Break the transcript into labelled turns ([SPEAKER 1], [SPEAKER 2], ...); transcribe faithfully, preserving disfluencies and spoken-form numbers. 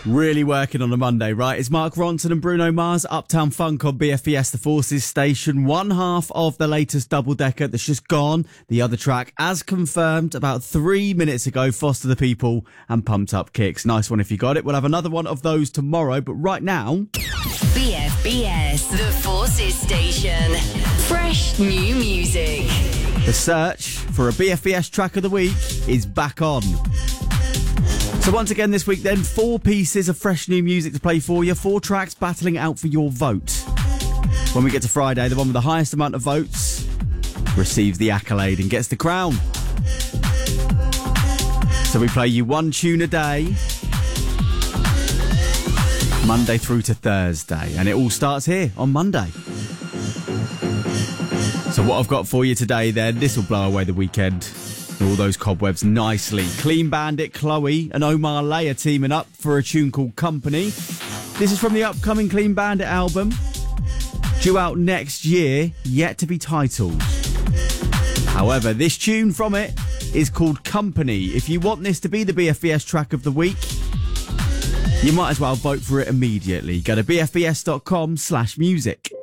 [SPEAKER 1] Really working on a Monday, right? It's Mark Ronson and Bruno Mars, Uptown Funk on B F B S The Forces station. One half of the latest double-decker that's just gone. The other track, as confirmed about three minutes ago, Foster the People and Pumped Up Kicks. Nice one if you got it. We'll have another one of those tomorrow, but right now...
[SPEAKER 2] B F B S The Forces station. Fresh new music.
[SPEAKER 1] The search for a B F B S track of the week is back on. So once again this week then, four pieces of fresh new music to play for you, four tracks battling it out for your vote. When we get to Friday, the one with the highest amount of votes receives the accolade and gets the crown. So we play you one tune a day, Monday through to Thursday, and it all starts here on Monday. So what I've got for you today then, this will blow away the weekend. All those cobwebs nicely. Clean Bandit, Chloe and Omar Lay are teaming up for a tune called Company. This is from the upcoming Clean Bandit album, due out next year, yet to be titled. However, this tune from it is called Company. If you want this to be the B F B S track of the week, you might as well vote for it immediately. Go to bfbs.com slash music.